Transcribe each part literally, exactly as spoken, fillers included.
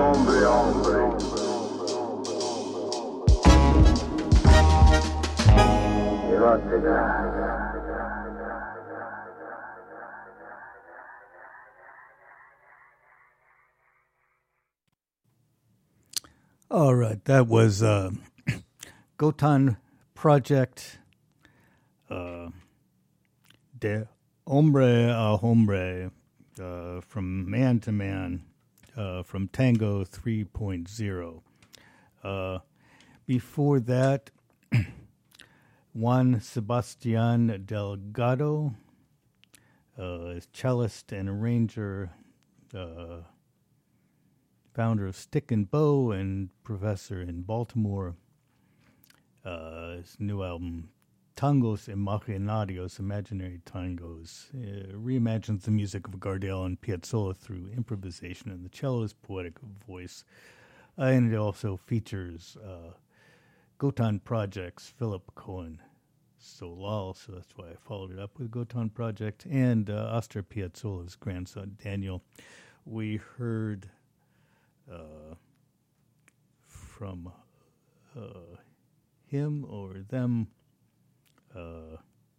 All right, that was uh, Gotan Project, uh, De Hombre a Hombre, uh, from Man to Man, uh, from Tango three point oh. Uh, before that, Juan Sebastian Delgado, uh, cellist and arranger, uh, founder of Stick and Bow and professor in Baltimore. Uh, his new album, Tangos Imaginarios, Imaginary Tangos, uh, reimagines the music of Gardel and Piazzolla through improvisation and the cello's poetic voice. Uh, and it also features uh, Gotan Project's Philip Cohen Solal, so that's why I followed it up with Gotan Project, and uh, Astor Piazzolla's grandson, Daniel. We heard uh, from uh, him or them, uh,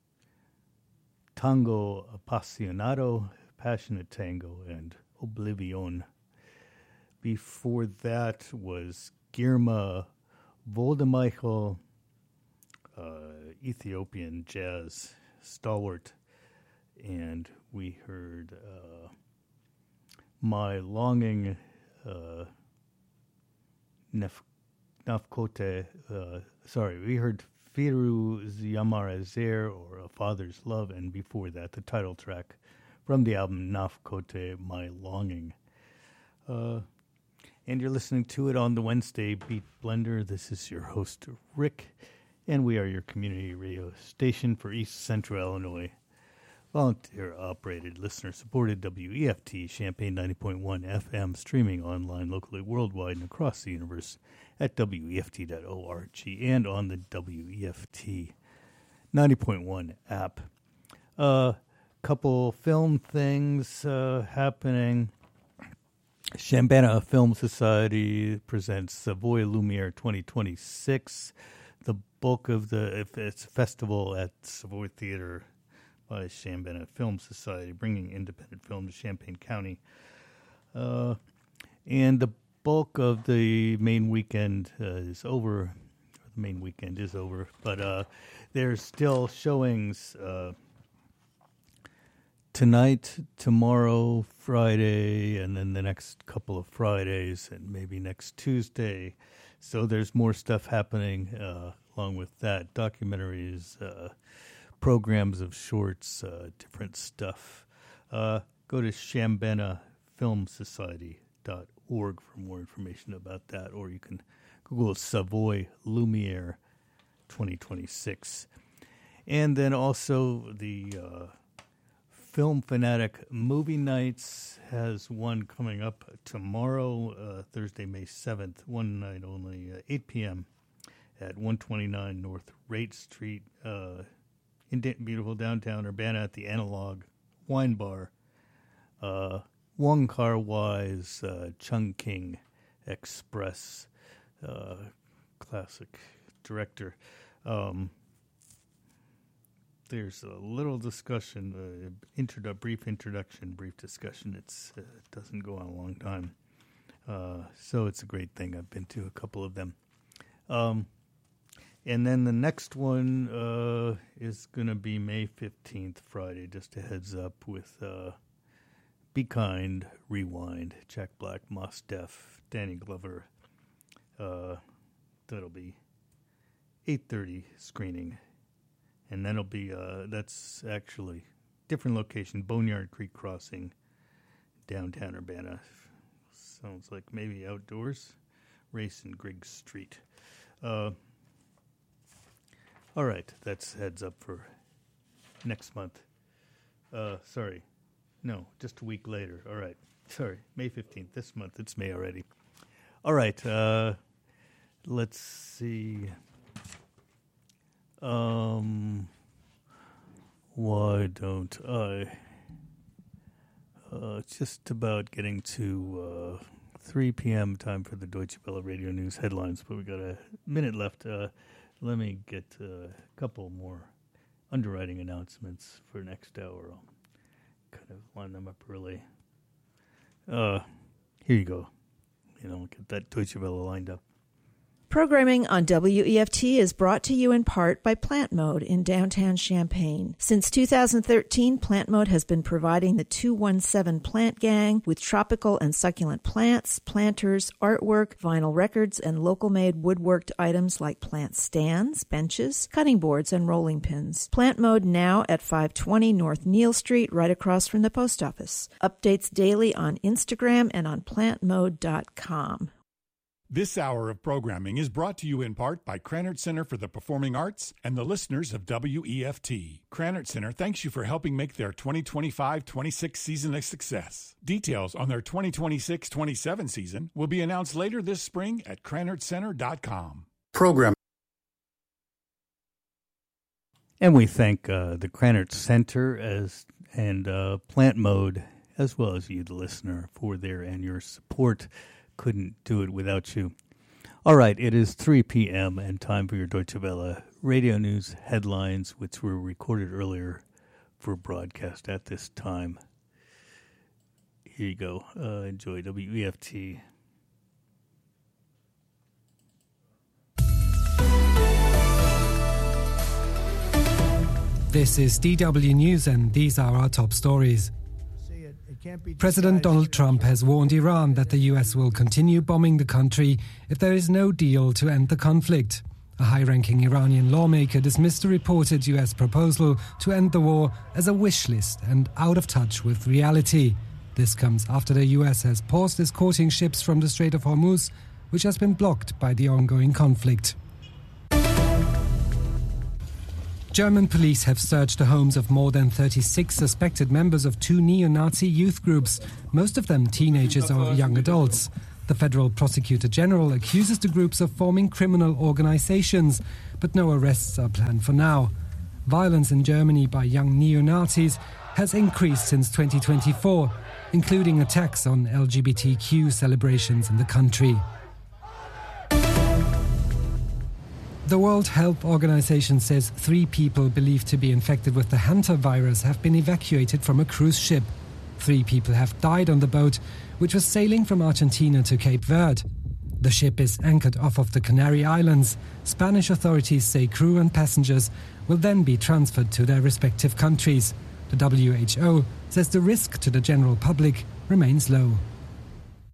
Tango Apasionado, Passionate Tango, and Oblivion. Before that was Girma Voldemichael, uh, Ethiopian jazz stalwart, and we heard uh, My Longing, uh, Nef- Nafkote, uh, sorry, we heard Firu Yamarazer, or A Father's Love, and before that, the title track from the album Nafkote, My Longing. Uh, and you're listening to it on the Wednesday Beat Blender. This is your host, Rick, and we are your community radio station for East Central Illinois. Volunteer-operated, listener-supported W E F T, Champaign ninety point one F M, streaming online, locally, worldwide, and across the universe at W E F T dot org and on the W E F T ninety point one app. A uh, couple film things uh, happening. Chambana Film Society presents Savoy Lumiere twenty twenty-six. The bulk of the it's a festival at Savoy Theater by Chambana Film Society, bringing independent film to Champaign County. Uh, and the bulk of the main weekend uh, is over. The main weekend is over, but uh, there's still showings uh, tonight, tomorrow, Friday, and then the next couple of Fridays, and maybe next Tuesday. So there's more stuff happening uh, along with that. Documentaries, uh, programs of shorts, uh, different stuff. Uh, go to Chambana Film Society dot org for more information about that, or you can Google Savoy Lumiere twenty twenty-six. And then also the uh, Film Fanatic Movie Nights has one coming up tomorrow, uh, Thursday, May seventh, one night only, uh, eight p.m. at one twenty-nine North Rate Street, uh, in beautiful downtown Urbana at the Analog Wine Bar. Uh, Wong Kar-wai's uh, Chungking Express, uh, classic director. Um, there's a little discussion, uh, introdu- brief introduction, brief discussion. It's, uh, it doesn't go on a long time. Uh, so it's a great thing. I've been to a couple of them. Um, And then the next one uh, is going to be May fifteenth, Friday, just a heads up, with uh, Be Kind, Rewind, Jack Black, Mos Def, Danny Glover. Uh, that'll be eight thirty screening. And then it'll be, uh, that's actually different location, Boneyard Creek Crossing, downtown Urbana. Sounds like maybe outdoors. Race and Griggs Street. Uh All right, that's heads up for next month. Uh, sorry. No, just a week later. All right. Sorry, May fifteenth. This month, it's May already. All right, uh, let's see. Um, why don't I? Uh, just about getting to uh, three p.m. time for the Deutsche Welle Radio News headlines, but we got a minute left. Uh, let me get uh, a couple more underwriting announcements for next hour. I'll kind of line them up early. Uh, here you go. You know, get that Deutsche Welle lined up. Programming on W E F T is brought to you in part by Plant Mode in downtown Champaign. Since two thousand thirteen, Plant Mode has been providing the two one seven Plant Gang with tropical and succulent plants, planters, artwork, vinyl records, and local-made woodworked items like plant stands, benches, cutting boards, and rolling pins. Plant Mode now at five twenty North Neal Street, right across from the post office. Updates daily on Instagram and on plant mode dot com. This hour of programming is brought to you in part by Krannert Center for the Performing Arts and the listeners of W E F T. Krannert Center thanks you for helping make their twenty twenty-five twenty-six season a success. Details on their twenty twenty-six twenty-seven season will be announced later this spring at krannert center dot com. Program. And we thank uh, the Krannert Center as and uh, Plant Mode, as well as you, the listener, for their and your support. Couldn't do it without you. All right, it is three p.m. and time for your Deutsche Welle Radio News headlines, which were recorded earlier for broadcast at this time. Here you go. Uh, enjoy W E F T. This is D W News, and these are our top stories. President Donald Trump has warned Iran that the U S will continue bombing the country if there is no deal to end the conflict. A high-ranking Iranian lawmaker dismissed a reported U S proposal to end the war as a wish list and out of touch with reality. This comes after the U S has paused escorting ships from the Strait of Hormuz, which has been blocked by the ongoing conflict. German police have searched the homes of more than thirty-six suspected members of two neo-Nazi youth groups, most of them teenagers or young adults. The Federal Prosecutor General accuses the groups of forming criminal organizations, but no arrests are planned for now. Violence in Germany by young neo-Nazis has increased since twenty twenty-four, including attacks on L G B T Q celebrations in the country. The World Health Organization says three people believed to be infected with the hantavirus have been evacuated from a cruise ship. Three people have died on the boat, which was sailing from Argentina to Cape Verde. The ship is anchored off of the Canary Islands. Spanish authorities say crew and passengers will then be transferred to their respective countries. The W H O says the risk to the general public remains low.